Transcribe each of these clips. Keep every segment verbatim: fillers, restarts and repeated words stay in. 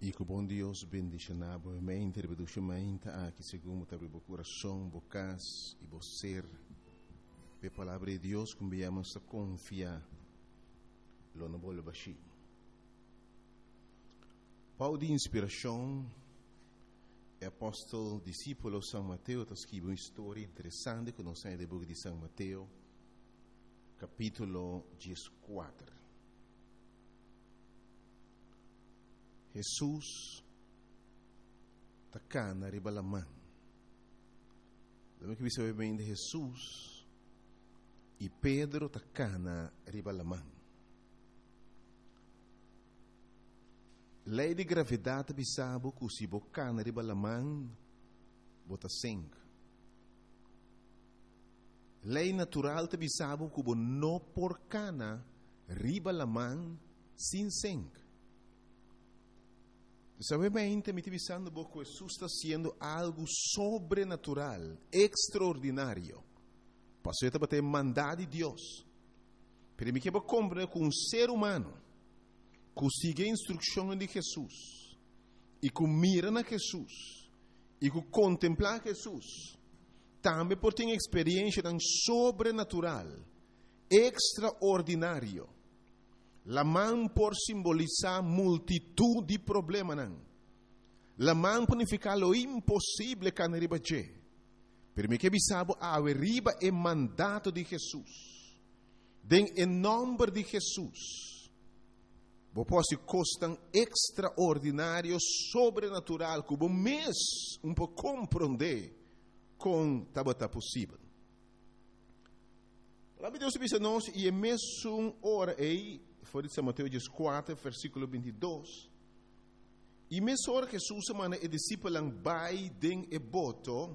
E que o bom Deus bendiga mente, bendiga mente, aqui segundo o coração, bocas e você. A palavra de Deus, como viemos a confiar, lo não vou baixar. Paulo de inspiração, é apóstolo, discípulo São Mateus, está escrito uma história interessante que nós temos no livro de São Mateus, capítulo quatorze. Jesus está cá na ribalamã. Lembra que você vai bem de Jesus e Pedro está cá na ribalamã. Lei de gravidade bisabo que se boca na ribalamã bota sangue. Lei natural te bisabo que bo no porcana ribalamã sem sangue. Sabemente, me divisando um pouco, Jesus está sendo algo sobrenatural, extraordinário. Passou a ter mandado de Deus. Pero me quero compreender que um ser humano que sigue a instrução de Jesus e que mira na Jesus e que contempla Jesus, também pode ter uma experiência tão sobrenatural, extraordinário. La mão por simbolizar multitud de problemas. La mão por significar lo impossível que não riba je. Pero me que bisabo a riba é mandato de Jesus. Den em nome de Jesus. Bo posso costan extraordinário, sobrenatural, que bo mes um pouco compreender com tabata possível. A palavra de Deus diz a nós, e é mesmo hora aí, foi de São Mateus quatro, versículo vinte e dois. E mesmo hora que Jesus manda e discípulo vai den e boto,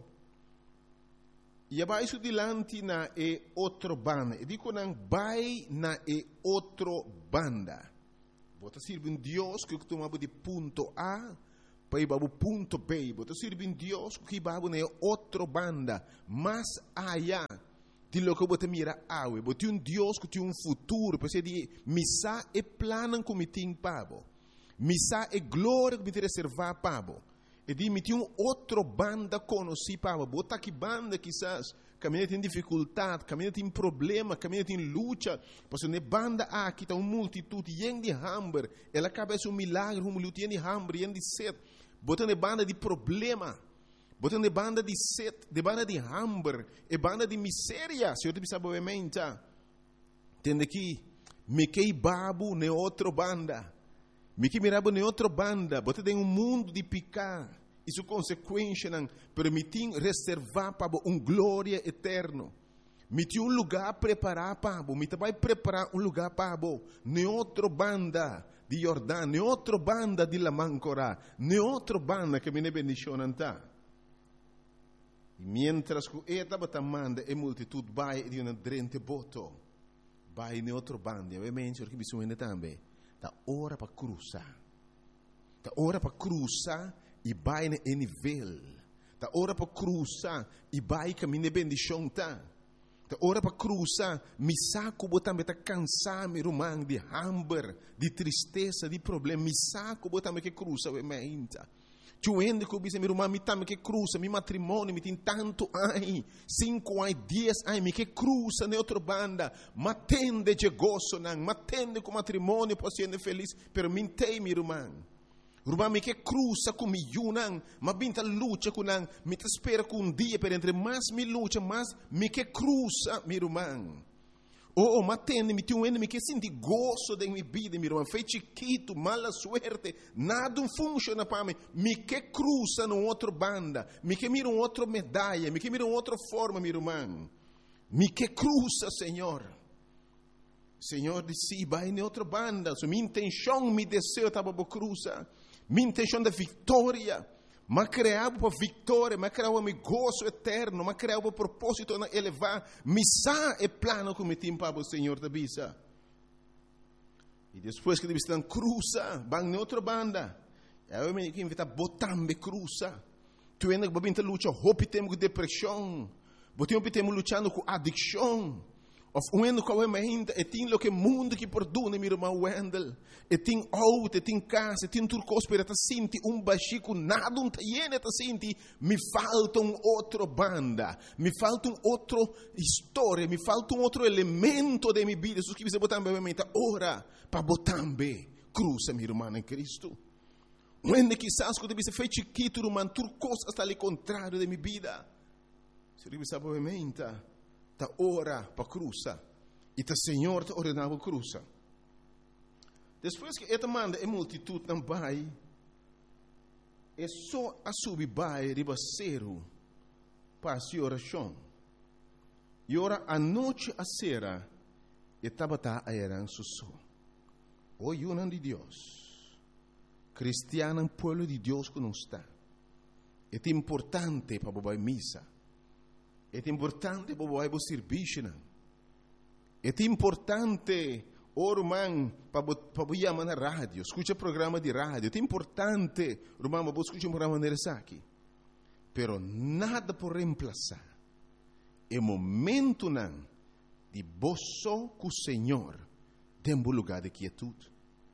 e abaixo dilante na e outro banda. E digo não vai na e outro banda. Bota sirve um Deus que tomava de ponto A para ir para o ponto B. Bota sirve um Deus que vai na outro banda, mais allá. De lo que você mira awe, você um Deus que tem um futuro, você diz, missa é plano que me tem pabo, missa é glória que me tem reservar pabo, e diz, me tem um outro banda conheci pabo, bota que banda quizás, caminha tem dificuldade, caminha tem problema, caminha tem luta, porque ne banda aqui está uma multitud, yen de hambre, ela cabeça um milagre, um luta yen de hambre, yen de sede, bota ne banda de problema. Botando de banda de sede, de banda de hambre, e banda de miséria. Se eu te pensar obviamente, tende que me que babu ne outra banda, me que mirabo ne outra banda, bota tem um mundo de picar, isso consequência não, permitir reservar para um glória eterno. Me tinha um lugar preparar para bo, me vai preparar um lugar para bo, ne outra banda de Jordão, ne outra banda de la Mancora, ne outra banda que me ne bendicionam tá. E mientras que esta batamanda e multitud vai de uma drente boto, vai em outro bando, e ovviamente perché bisogna também, da ora para cruzar, da ora para cruzar e vai em nível, da ora para cruzar e vai caminhar bendição tá, da ora para cruzar, mi saco botambe tá cansar me rumang de hambre, de tristeza, de problema, mi saco botambe que cruza ovviamente. Tuende que eu meu irmão, me tame que cruza, meu matrimônio, me tem tanto ai, cinco ai, dez ai, me que cruza na outra banda, matende de gozo, não, matende com matrimônio, posso ser feliz, pero me tem, meu irmão. Irmão, me que cruza com me não, mas binta luta com não, me te espera com um dia, pero entre mais me luta, mais me que cruza, meu irmão. Oh, matende, me tem um ene, me que senti gozo da minha vida, meu irmão. Foi chiquito, mala suerte, nada funciona para mim. Me que cruza no outro banda, me que mira um outro medalha, me que mira uma outra forma, meu irmão. Me que cruza, Senhor. Senhor disse, vai em outra banda. So, minha intenção, meu desejo estava para cruzar. Minha intenção da vitória. Mas criava para vitória, mas criava para gozo eterno, mas criava para propósito na elevar. Missa é plano que me tem para o Senhor da bisa. E depois que estão cruza, vão em outra banda. Eu me que invita botambe cruza. Tu ainda que babinta luta, hope temos com depressão. Botinho temos lutando com adicção. Of onde qual é ainda, e tem lo que mundo que perdona, meu irmão Wendel. E tem auto, e tem casa, e tem turcos para te sentir um baxico, nada um taiene te sentir. Me falta um outro banda, me falta um outro história, me falta um outro elemento de minha vida. Se que você botar bem mente, ora para botar bem cruza, meu irmão em Cristo. Onde quizás quando você fez chiquito, irmão, turcos hasta ali contrário de minha vida. Se você sabe bem mente, ta ora para cruza. E o Senhor te ordenava a cruza. Depois que ele manda a multitud não vai, é só a subir vai ribaceiro para a oração. E ora a noite a sera, e tabata a eran susso. O yunan de Deus, cristiano pueblo de Deus que não está. É importante para bobar missa. É importante para bobar serviço. É importante, oh, irmão, para chamar na rádio, escuta programa de rádio. É importante, irmão, para escutar um programa de aqui. Pero nada por reemplazar. É momento não de boço com o Senhor dentro do lugar de quietude.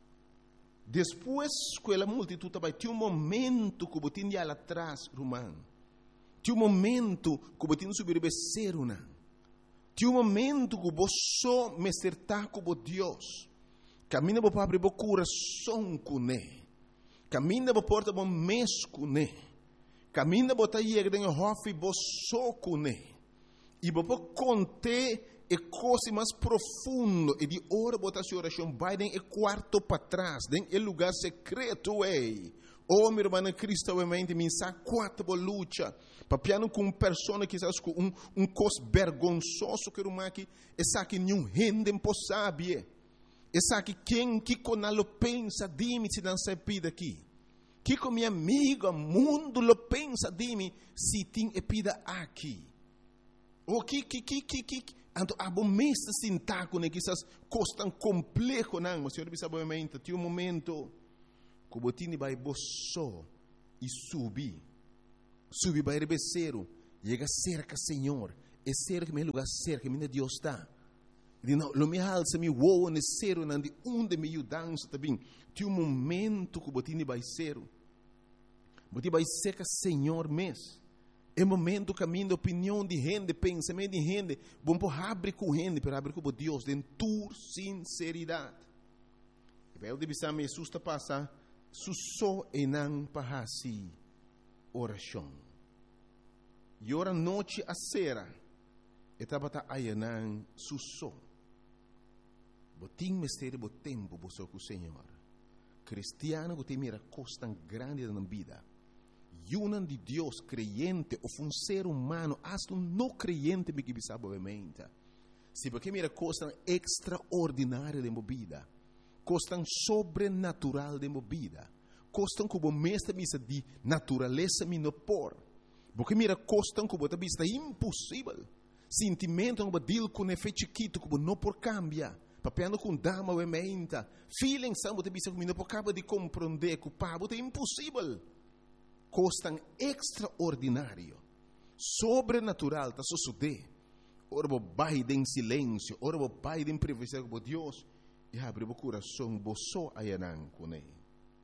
Depois que a multitud vai ter um momento que você tem lá atrás, irmão. Tem um momento que você tem que subir o becerro, não. Tem um momento que você me acertar com Deus. Camina para abrir o coração com Ele. Camina para porta o mês com Ele. Camina para ir dentro do hof e você com Ele. E para conter a coisa mais profunda. E de hora para a oração vai dentro do quarto para trás. Dentro do lugar secreto. Ei. Oh, meu irmão em Cristo, obviamente, me sabe quatro luta. Papiano com uma pessoa que sabe com um, um cos vergonzoso que uma que essa que nenhum rende impossível. Essa que quem que com ela pensa de mim se não se pida aqui. Que com minha amiga mundo lo pensa de mim se tem pida aqui. O que que que que que anto abo mesta sintaco né que essas coisas tão complexo não, mas senhor sabe obviamente, tem um momento que o botini vai boço e subir. Subir vai rebeceiro. Chega cerca, Senhor. É cerca, meu lugar cerca, minha Deus está. Ele não, lo me alça, me voa, ne cero, não de onde me dança também. Tem um momento que o botini vai ser. Botini vai cerca, Senhor, mês. É momento caminho de opinião de gente, pensamento de gente. Bom, por abrir com gente, para abrir com Deus, de tua sinceridade. E vai o de bisam Jesus está passando. Susso e não para si oração. E ora noite a sera, e tabata ayanan susso. Botim mistério bo tempo bo com o Senhor. Cristiano que tem mira coisa tão grande na vida. Yunan de Deus creyente ou um ser humano, hasta um não creyente me que sabe obviamente. Se porque mira coisa tão extraordinária de vida. Costam sobrenatural de movida. Costam como mestre misa de natureza minopor. Porque mira costam como a vista impossível. Sentimento como deal com efeito chiquito como não por cambia. Papiano com dama ou emenda. Feeling são a vista como não por acaba de compreender que o pabo é impossível. Costam extraordinário. Sobrenatural está suceder. Ora vou baile em silêncio. Ora vou baile em privacidade com Deus. E abre o coração, boço ayanan com ele.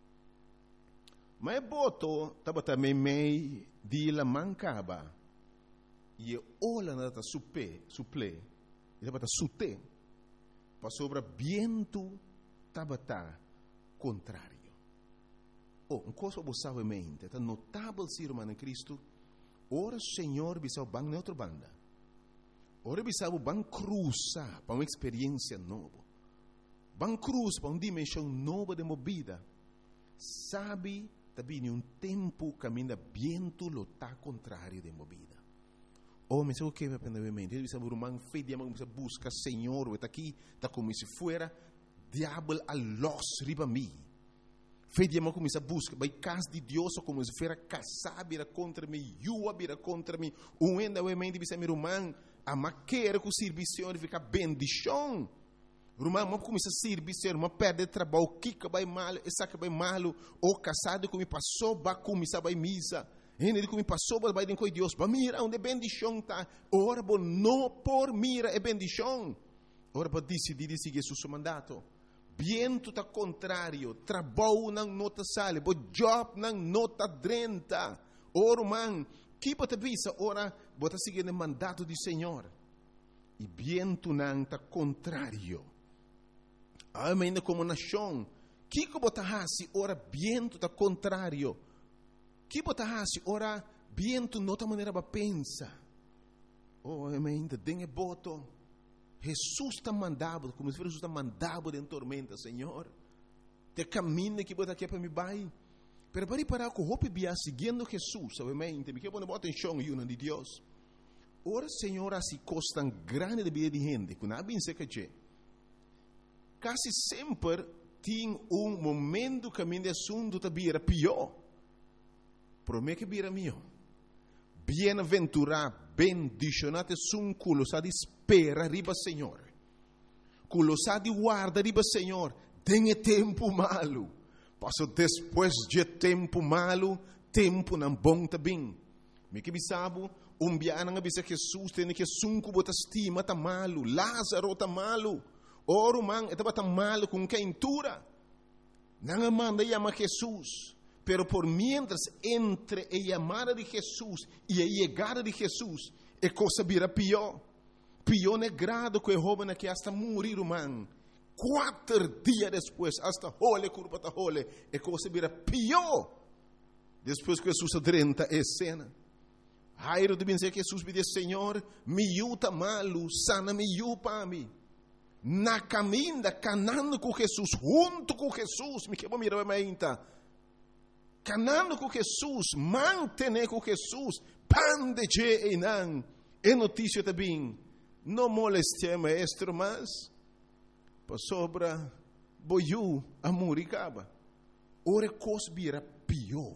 Mas boto, estava também meio de la mancaba. E olha nada supe, suple. E estava sute. Para sobre viento, estava contrário. Oh, uma coisa você sabe mente, está notável ser irmão em Cristo. Ora, Senhor, bisau bang neutro banda. Ora, bisau bang cruza para uma experiência nova. Van cruz para uma dimensão nova de movida. Sabe, também um tempo caminha viento lo tá contrário de movida. Oh, mas o que vai aprender a mente? Ele sabe o irmão fez de amor, busca Senhor, está aqui, está como se fuera diabo a los riba mim. Fez de amor como se busca, vai casa de Deus como se fuera casar vira contra mim, yua vira contra mim. Um enda o mente bisa meu irmão, a maquera com o serviço fica bendição. Irmão, mas começa a servir, ser uma perde de trabalho, o que vai mal, essa que vai mal, ou casado que me passou, vai começar vai misa, ele que me passou, vai com Deus, vai mira onde bendição tá, ora, não por mira é bendição, Ora para decidir seguir seu mandato. Viento tá contrário, trabalho não nota sale, bo job não nota drenta. Ora, man, que bota visa, ora, bota seguir o mandato do Senhor. E viento não tá contrário. Ainda como nação, que que bota hasi, ora, viento tá contrário. Que bota hasi, ora, viento nota maneira para pensa. Oh, ainda tem boto. Jesus está mandado, como se Jesus está mandado em tormenta, Senhor. Te caminho que bota aqui para me vai. Pero para parar com o hope bia seguindo Jesus, obviamente, me quer pôr atenção em de Deus. Ora, Senhor, assim costan grande de vida de gente, que não bem se que quase sempre tem um momento que caminho de assunto da bira pior. Promete que bira mio. Bem-aventurado, bendicionate sun culo sa di spera riba Senhor. Culo sa di guarda riba Senhor. Tem tempo malo. Passo depois de tempo malo, tempo não bom também. Me que bisabo, um biana nga bisa Jesus tem que sunku bota estima tá malo, Lázaro tá malo. Oro man, etaba tá malo com quem tura. Não manda chama Jesus. Pero por mientras entre a llamada de Jesús y a llegada de Jesús, é coisa vira pior. Pior negrado que o joven que hasta morir, man. Quatro dias depois, hasta hole, curva ta hole, é coisa vira pior. Depois que Jesus adrenta a cena. Jairo de dizer que Jesus pediu, Senhor, me yuta malo, sana me yupa me. Na caminha, canando com Jesus, junto com Jesus, me quebra mirar a minha. Canando com Jesus, mantener com Jesus, pan de je e não. É notícia também. Não moleste maestro, mas para sobra boiu a muricaba. Ora cosbira pior,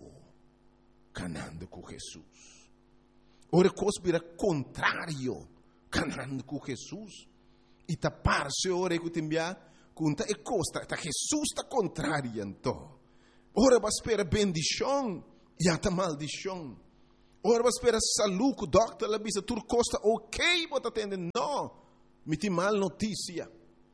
canando com Jesus. Ora cosbira contrário, canando com Jesus. E tapar-se ora que tembia, conta e costa, tá Jesus está contrário então. Ora vai esperar bendição e até maldição. Ora vai esperar saúde, doctor, la bisa tur costa ok, bota atender. Não, me tem mal notícia.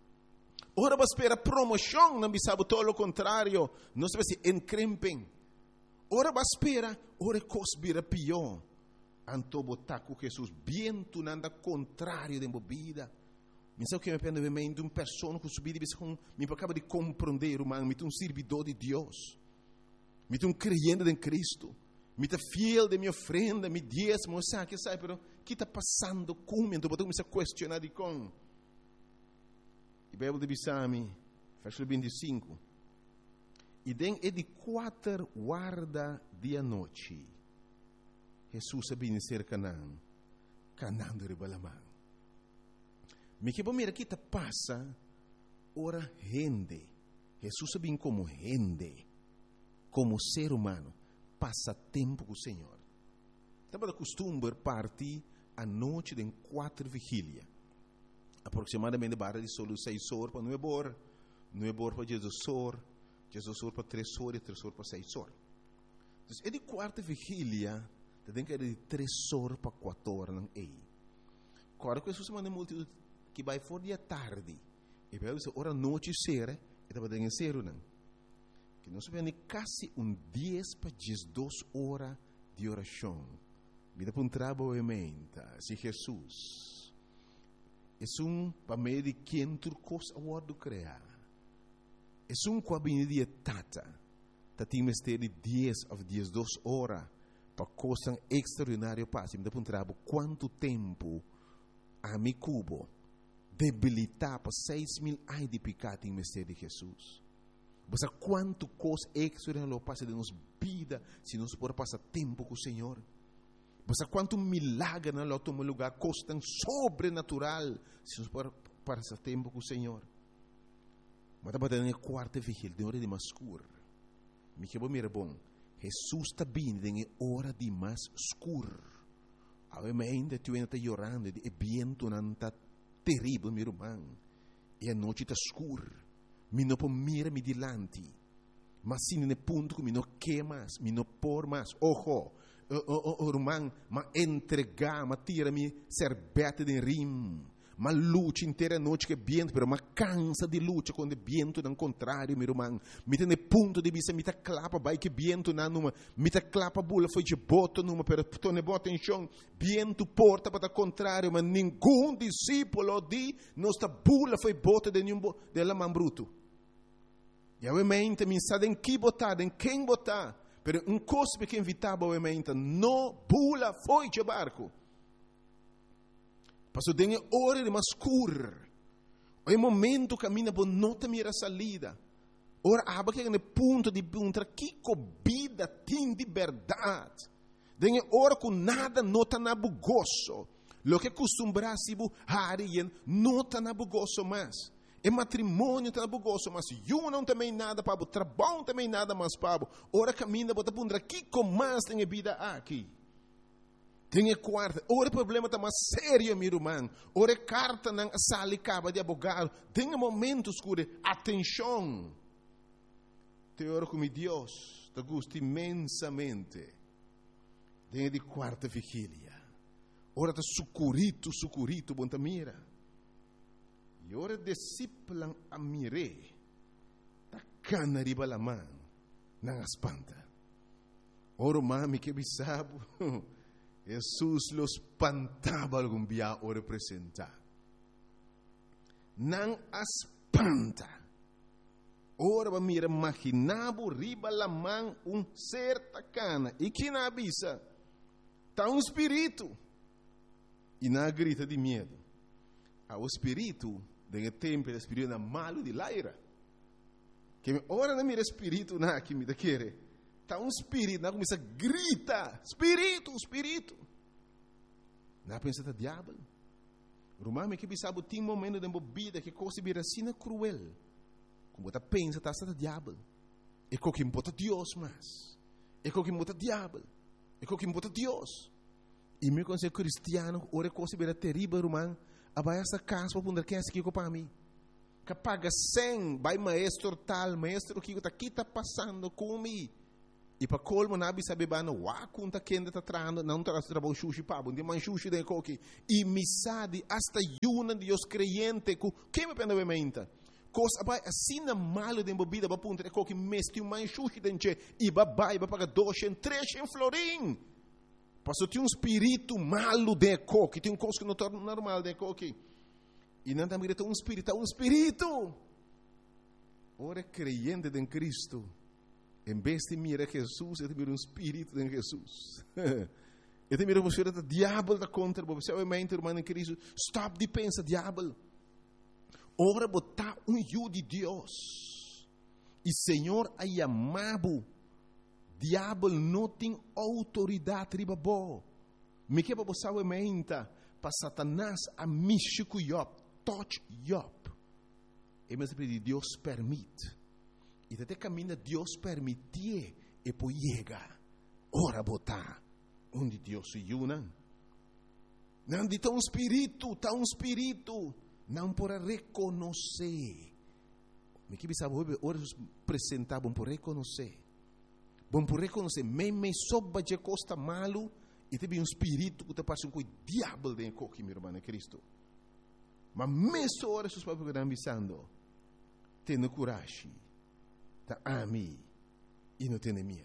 Ora vai esperar promoção, não bisa todo o contrário. Não se vai se encrempem. Ora vai esperar, ora cosbira pior. Anto botar com Jesus, bem tu nanda contrário de bebida. Me sabe que me pende de uma pessoa que subir e com me acaba de compreender, man, me um servidor de Deus. Me um crente em Cristo. Me tá fiel de minha ofrenda, me diezmo, sabe que sabe, pero que está passando comigo? Então, botou me se questionar de com. E Bíblia de Bissami, versículo vinte e cinco. E den é de quatro guarda dia noite. Jesus sabia ser Canaã, Canaã de Ribalamã. Me que bom mira que tá passa, ora rende. Jesus sabia como rende. Como ser humano, passa tempo com o Senhor. Estava de costume partir à noite de quatro vigílias. Aproximadamente barra de solo seis horas para nove horas. Nove horas para Jesus horas. Jesus horas para três horas e três horas para seis horas. Então, é de quarta vigília, tem que ser de três horas para quatro horas. Não é? Agora, que Jesus manda multidão que vai fora de tarde. E vai dizer, ora noite será, e estava dentro ser não. Que nós vemos quase um dez para duas horas de oração. Vida para um trabalho se Jesus é um para meio de quem turcos a word criar. É um cabine de tata. Tati mistério de dez a duas horas para coisa extraordinária passe. Vida para um trabalho quanto tempo a mi cubo debilitar para seis mil anos de pecado em mistério de Jesus. Mas quanto coisa extraordinária passa de nossa vida se nós podemos passar tempo com o Senhor. Mas quanto milagre não lo toma lugar, coisa tão sobrenatural se nós podemos passar tempo com o Senhor. Mas estava dando a quarta vigília, de hora de mais escuro. Me que bom, mira bom. Jesus está vindo em hora de mais escuro. Ainda tu ainda está chorando, e viento não está terrível, meu irmão. E a noite está escura. Mi não pode mirar me dilante. Mas se no ponto que mi não quer mais, mi não por mais. Ojo, o irmão, ma entregar, ma tira mi serbete de rim. ma luta inteira noite que viento, pero ma cansa de luta quando viento não contrário, meu irmão. Me tem ponto de vista, me tá clapa, vai que viento na numa, me tá clapa bula foi de boto numa, pero tu ne bota em chão, viento porta para contrário, mas nenhum discípulo de nossa bula foi bota de nenhum de la man bruto. E obviamente me sabe em que botar, em quem botar, pero um cospe que invitava obviamente, no bula foi de barco. Passou tem hora de mascur. O momento caminha por nota mira salida. Ora aba que no ponto de punta que vida tem de verdade. Tem hora com nada nota na bugoso. Lo que costumbrasi bu harien nota na bugoso mais. E matrimônio tá na bugoso, mas eu não também nada para o trabalho também nada mais para ora caminha por punta que com mais tem vida aqui. Tem quarta, ora problema está mais sério, meu irmão. Ora carta na sala acaba de abogado. Tem momentos que atenção. Te oro com Deus, te gusta imensamente. Tem de quarta vigília. Ora está sucurito, sucurito, bom mira. E ora discípulo a mire. Ta cana riba la mão, não espanta. Ora mami que bisabo. Jesus los espantava algum dia o representar. Não espanta. Ora va mira imaginavo riba la mão um certa cana. E que na avisa? Tá um espírito. E na grita de medo. O espírito, de tempo, o espírito malo de laira. Que ora na mira espírito na que me da querer. Está um espírito, não começa a gritar, espírito, espírito. Não pensa que é diabo. Romano que sabe tem momento de vida que coisa vira assim cruel. Como você pensa que está diabo. É como que bota Deus mais. É como que bota diabo. É como que bota Deus. E me considero cristiano, ora coisa vira terrível, romano. Abai essa casa para poder quem é aqui para mim. Que paga cem, vai maestro tal, maestro que está aqui está passando comigo. E para colmo nabi sabe bano wa kunta kenda ta trando não tra trabalho sushi pabo de man sushi de coque e misade hasta yuna de os creyente ku que me pena vementa cos abai assina malo de bebida ba punta de coque mesti um man sushi denche e ba bai ba paga dois em três em florim passou tem um espírito malo de coque tem um coisa que não torna normal de coque e não também tem um espírito um espírito ora creyente em Cristo. Em vez de mirar Jesus, eu miro um espírito de Jesus. Eu miro você o diabo da contra, você obviamente, irmão em Cristo, stop de pensar diabo. Ora botar um eu de Deus. E Senhor a chamado. Diabo não tem autoridade riba bo. Me que você obviamente para Satanás a mexer com Job, touch Job. E mas Deus permite. E até caminha Deus permitir e poi chega. Ora botar onde Deus se una. Não de tão espírito, tão espírito, não para reconhecer. Me que sabe ora apresentar bom por reconhecer. Bom por reconhecer, me me soba de costa malo e teve um espírito que te passa um coi diabo de coque, meu irmão, Cristo. Mas mesmo ora seus papos que estão avisando, tendo coragem. Ami e não tem medo.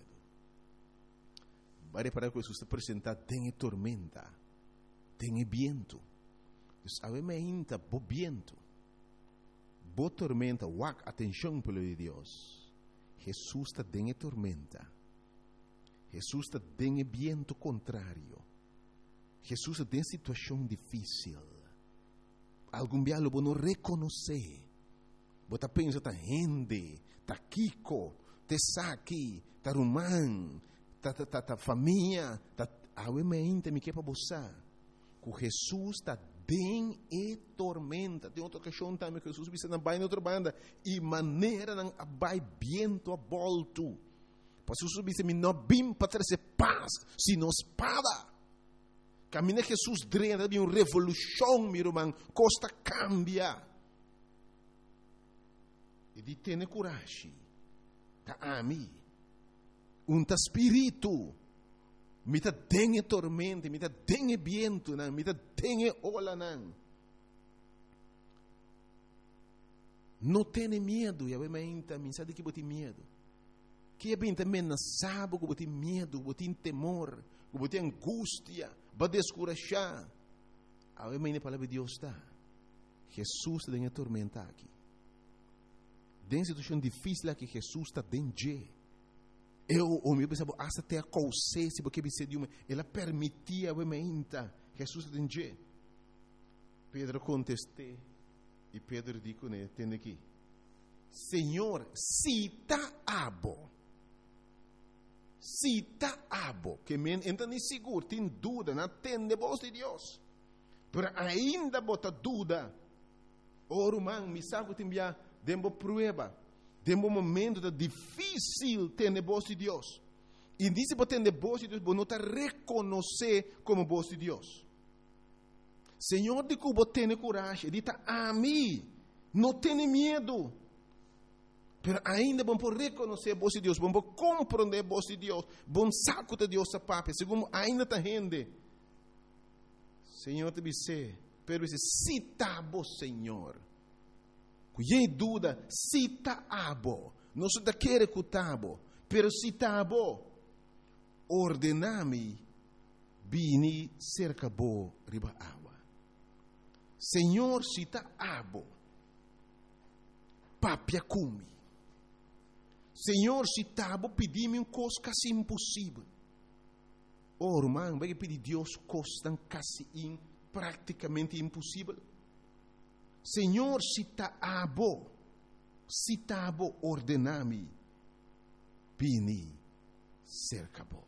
Vai reparar que Jesus está apresentado, tem tormenta, tem viento. Obviamente, bo viento, bo tormenta, wak atenção pelo de Deus. Jesus está tem tormenta. Jesus está tem viento contrário. Jesus está em situação difícil. Algum dia lo não reconhecer. Você pensa que gente, tá Kiko, te Saki, tá Rumán, tá, tá, tá, tá família, tá obviamente me quer para você. Que Jesus está bem e tormenta. Tem outra questão também que Jesus disse na baia outra banda e maneira não abai viento a volto. Para Jesus disse me não bim para trazer paz, sino espada. Caminha Jesus drena de uma revolução, meu irmão, costa cambia. E de ter coragem. Ta ami. Um ta espírito. Me ta dengue tormenta, me ta dengue viento, me ta dengue ola nan. Não tenha medo, e a menta, me sabe que você tem medo. Que é bem também não sabe que você tem medo, que você tem temor, que você tem angústia, para descurajar. A menta, a palavra de Deus está. Jesus está em tormenta aqui. Dentro de situação difícil aqui, Jesus está dentro. Eu, o meu pensava, hasta até a consciência, porque você de uma, ela permitia a menta. Jesus está dentro. Pedro contestou. E Pedro disse, né, tem aqui. Senhor, se está abo. Se está abo. Que men entra nem seguro, tem dúvida, não tem de voz de Deus. Mas ainda bota dúvida. Ora, man, me sabe que tem via, dembo prueba. Dembo momento da difícil ter de voz de Deus. E disse para ter de voz de Deus, você não está reconhecer como voz de Deus. Senhor, de que você tem coragem, diz a mim, não tenha medo. Mas ainda vamos reconhecer a voz de Deus, vamos compreender a voz de Deus, vamos saco de Deus a papel, segundo ainda está rende. Senhor, te disse, pero disse, se está bom, Senhor. Cuidei dúvida, se está abo, não se quer que está bom, pero se está bom, ordename, bini cerca bo riba água. Senhor, se está abo, papia cumi. Senhor, se está abo, pedi-me uma coisa quase impossível. Oh, irmão, vai pedir Deus coisa quase in, praticamente impossível. Senhor, se está abo, se está abo, ordename, bini cerca bo.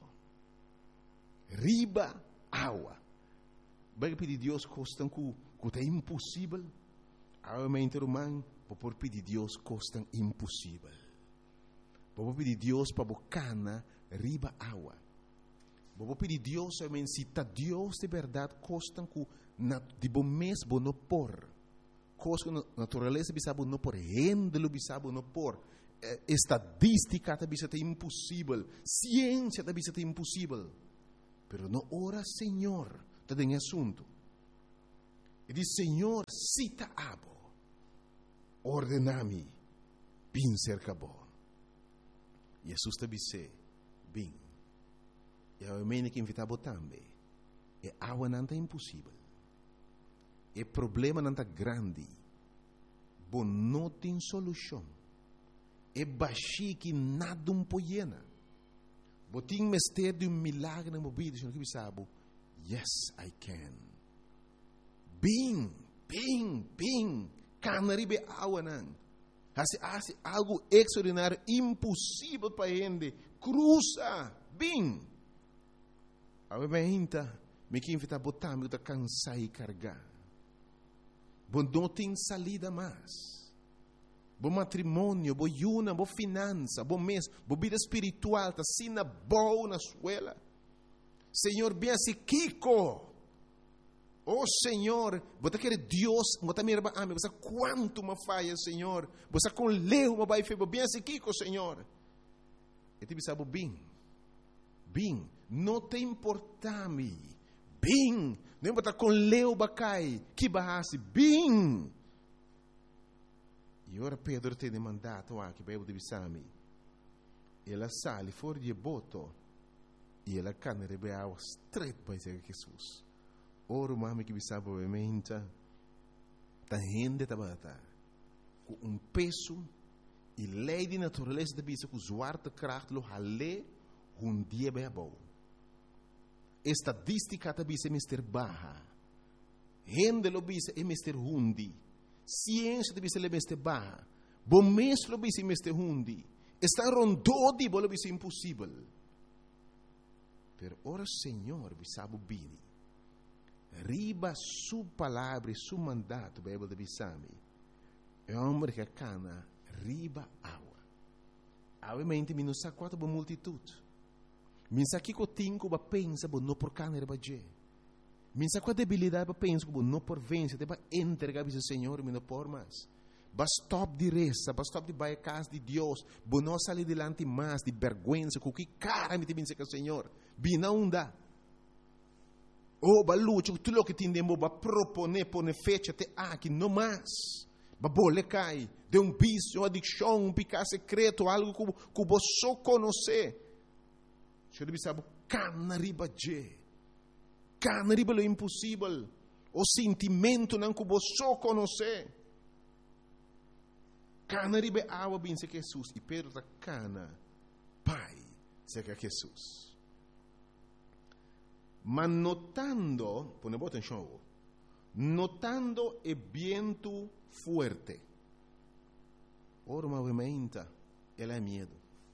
Riba água. Vai pedir Deus coisa que é impossível. Realmente, irmão, vou pedir Deus coisa impossível. Vou pedir Deus para bocana riba água. Vou pedir Deus, realmente, se está Deus de verdade, coisa que de bom mês vou não pôr. Coisa que natureza bisa vou não pôr. Rendelo bisa vou não pôr. Estadística também está impossível. Ciência também está impossível. Pero não ora, Senhor, está em assunto. E diz, Senhor, se está abo, ordename, bem cerca bo. Jesus te disse, bem, e a mim que invitava também, e água não é impossível, e problema não é grande, bom não tem solução, e baixi que nada um poiena, bom tem mistério de um milagre na vida, que sabe, yes, I can, bem, bem, bem, canaribe água não. Hace, hace algo extraordinário, impossível para ele. Cruza, bem. A gente, me que invita a botar, me que cansar e carregar. Bom, não tem salida mais. Bom matrimônio, bom yuna, bom finança, bom mês, bom vida espiritual, tá sina boa na escola. Senhor, bem assim, Kiko. Oh Senhor, você quer Deus, você me ama, você quanto me falha, Senhor, você com leu, me vai fazer bem assim, Kiko, Senhor. E te sabe bem, bem, não te importa-me, bem, não importa com leu, bacai, que barrasse, bem. E ora Pedro tem demandado aqui, para eu te bisami. Ela sale fora de boto, e ela cana rebeau straight para Jesus. Oro mami que bisaba obviamente ta rende tabata com um peso e lei de natureza de bisa com zwarte kracht lo hale um dia bebo estadística ta bisa mister baha rende lo bisa e mister hundi ciência de bisa le mister baha bom mês lo bisa mister hundi está rondodi bo lo bisa impossível per ora Senhor bisabo bini riba su palavra e su mandato, Bíblia de Bissami, é um homem que cana riba água. Obviamente, me não sabe quanto boa multitude. Me sabe que eu tenho que pensar, não por cana riba je. Me sabe qual debilidade para pensar, não por vencer, para entregar ao Senhor, me não por mais. Basta stop de reza, basta stop de baixar casa de Deus, para não sair delante mais de vergonha, com que cara me tem que o Senhor, bina unda. Oh, balucho, tudo o que tindemo ba propone pone fecha te aqui não mais. babole cai, de um vício, uma adicção, um pecado secreto, algo que, que você só conhece. Você deve saber, cana riba je, cana riba lo impossível, o sentimento não que você só conhece. Cana riba água bem se Jesus, e Pedro está cana, pai, se que Jesus. Mas notando, pone atenção, notando o vento forte, ora movimenta, ela é medo.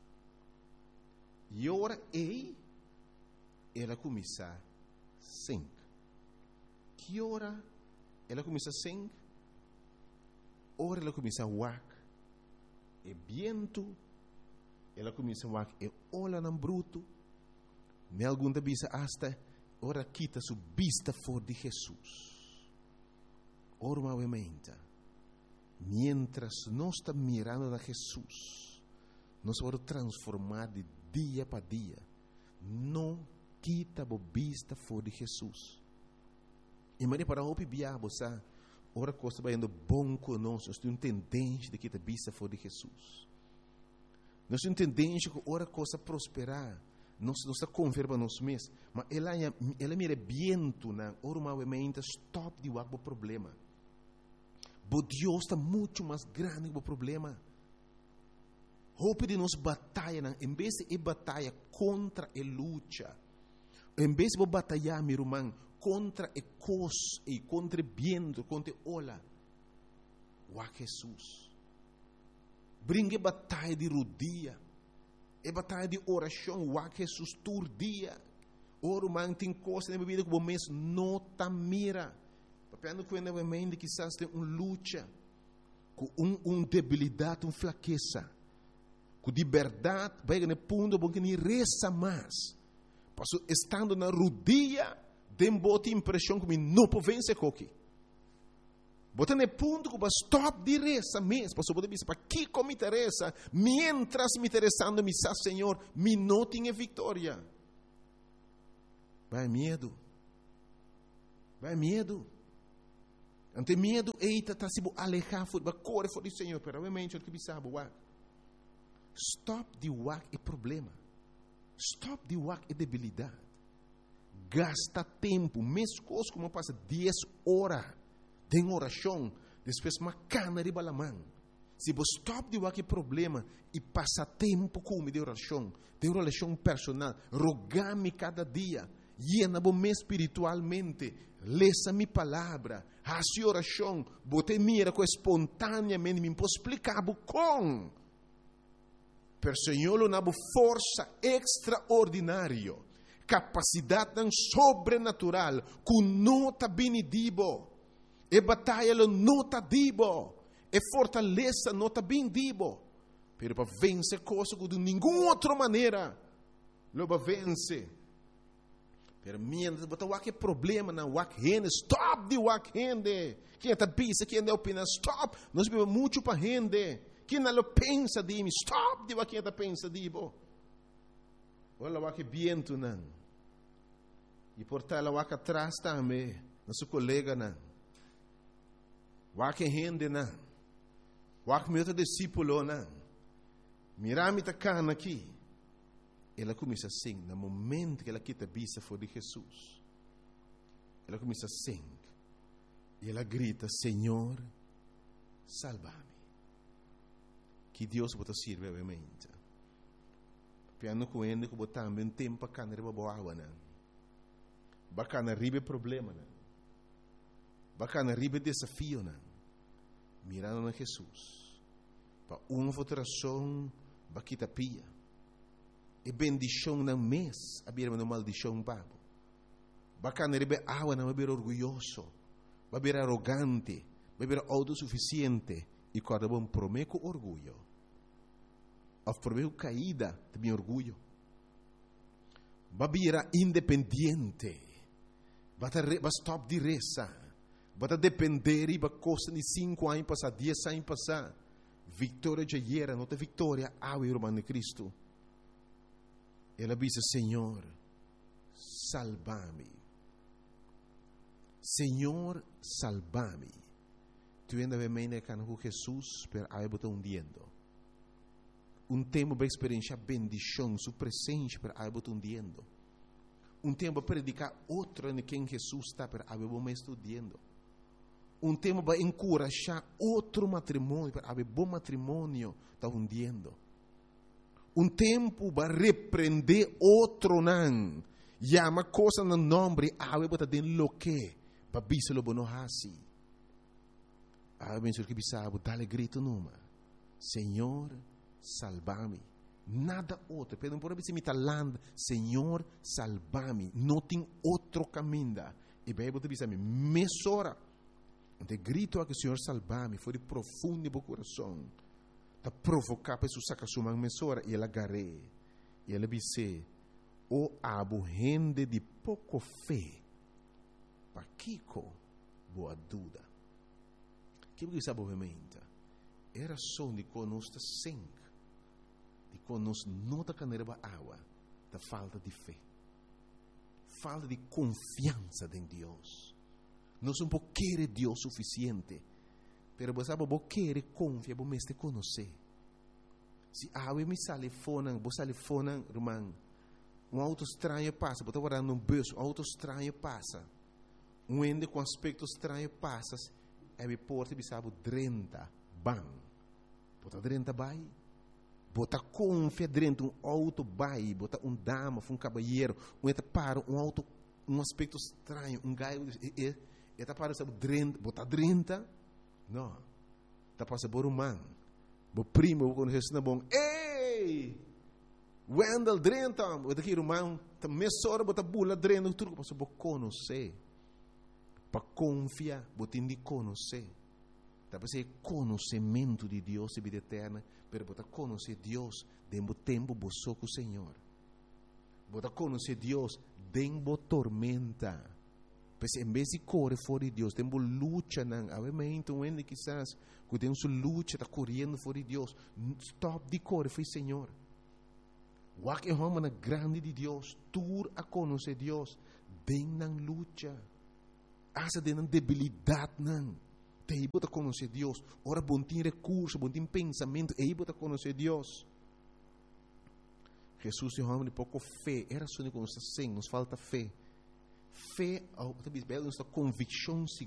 E ora ei, ela começa a sing. Que ora ela começa a sing? Ora ela começa a wak. E vento, ela começa a wak. E olha não bruto. Me alguma vez hasta ora quita sua vista fora de Jesus. Ora movimenta. Mientras nós estamos mirando a Jesus, nós vamos transformar de dia para dia. Não quita a vista fora de Jesus. E mas para o biabo, sabe? Ora coisa vai indo bom conosco. Nós temos tendência de quitar a vista fora de Jesus. Nós temos tendência que ora coisa prosperar. Nós não está converba nós mesmos. Mas ela ela mira viento na ora movimenta stop de o problema. Mas Deus está muito mais grande que o problema. Hope de nós batalha, em vez de batalha contra a luta, em vez de batalhar, meu irmão, contra a coisa e contra o vento, contra a ola, o Jesus. Brinque batalha de rodia, a batalha de oração, o Jesus todo dia. Ora, irmão, tem coisa na vida que o mês não está mira. Papendo que o mente quizás tem uma luta, com uma um debilidade, uma fraqueza. Com de verdade, vai no ponto bom que nem reza mais. Passo estando na rodia, tem boa impressão que não pode vencer coque. Bota no ponto que vai stop de reza mesmo. Passo pode dizer, para que como me interessa, mientras me interessando, me sabe, Senhor, me não tinha vitória. Vai medo. Vai medo. Ante medo, eita, está se alejar, vai correr fora do Senhor, pero obviamente, o que me sabe, stop de wak é problema. Stop de wak é debilidade. Gasta tempo. Mesmo coisa como passa dez horas de oração. Depois uma cana de balamão. Se você stop de wak é problema e passa tempo com de oração, de oração personal, rogar-me cada dia, llena-me espiritualmente, leça minha palavra, faça oração, bote mira com espontaneamente, me posso explicar com. Per Senhor lo nabo força extraordinária, capacidade sobrenatural, que nota benedibo, e batalha lo nota dibo, e fortaleza nota bendibo, pero para vencer coisa que de nenhuma outra maneira lo va vencer. Pero mientras botar o que problema na wak rende, stop de wak rende. Quem está pensa, quem está opina, stop. Nós vivemos muito para rende. Quem não pensa de mim, stop de quem está pensa de bo. Olha o que viento não. E por tal o que atrás também, nosso colega não. O que rende não. O que meu discípulo não. Mirame tá cana aqui. Ela começa a sing, no momento que ela quita a vista fora de Jesus. Ela começa a sing. E ela grita, Senhor, salva-me. Que Deus bota sirve obviamente. Piano com ele que botar também tempo para canar boa água não. Bacana ribe problema não. Bacana ribe desafio não. Mirando na Jesus. Para uma votação, baquita pia. E bendição na mês, abrir uma maldição babo. Bacana ribe água não vai orgulhoso, vai ser arrogante, vai ser autossuficiente. E quando bom prometo orgulho, a prometo caída de meu orgulho, vai virar independente, vai stop de reza, vai depender e vai custar de cinco anos passar, dez anos passar, vitória já era, não tem vitória, ah, irmão de Cristo. Ela diz, Senhor, salva-me. Senhor, salva-me. tu ainda vem meio com Jesus, pero aí botar hundiendo. Um tempo para experienciar bendição, sua presença, pero aí botar hundiendo. Um tempo para predicar outro em quem Jesus está, pero aí botar estudando. Um tempo para encorajar outro matrimônio, pero aí bom matrimônio está hundiendo. Um tempo para repreender outro não. Llama coisa no nome, aí botar den lo que, para biselo bono hasi. Aí penso que bisabo, dale grito numa. Senhor, salva-me. Nada outro. Pedem por aí, se me talando, Senhor, salva-me. Não tem outro caminho. E bem, você diz a mim, mesora. Então, grito a que o Senhor salva-me. Foi de profundo no coração. Para provocar a pessoa sacar sua mesora. E ela agarrei. E ela disse, o abo gente de pouco fé. Para Kiko, boa dúvida. Que você sabe, obviamente, era só de conosco sangue. De conosco não da caneira água, da falta de fé, falta de confiança em Deus. Nós não queremos Deus suficiente, pero você sabe, você quer confiar, você mesmo conhecer. Se a água me sale fora, você sale fora, irmão, um auto estranho passa, você está guardando um bolso, um auto estranho passa, um ende com aspecto estranho passa, e me porta e sabe, trinta, bam, bota trinta vai. Bota confia dentro um auto vai, bota um dama, um cabalheiro, um eta para um auto, um aspecto estranho, um gaio, e eta para sabe drenta, bota drenta, não, tá para saber humano, bo primo quando Jesus na bom, ei, Wendell drenta, bota aqui irmão, tá mesora bota bula drenta, tudo para saber conhecer, para confiar, bota indi conhecer. Para ser conhecimento de Deus e vida eterna, pero para conhecer Deus dentro do tempo boçou com o Senhor. Para conhecer Deus dentro da tormenta. Porque em vez de correr fora de Deus, dentro da luta, obviamente, um ende quizás, que tem sua luta, está correndo fora de Deus. Stop de correr, foi Senhor. O que é uma grande de Deus, tur a conhecer Deus dentro da luta. Essa dentro da debilidade, não. Aí você conhecer Deus. Ora, bom tem recurso, bom tem pensamento. Aí você conhecer Deus. Jesus é um homem de pouco fé. Era só que nos falta fé. Fé, talvez, nos convicção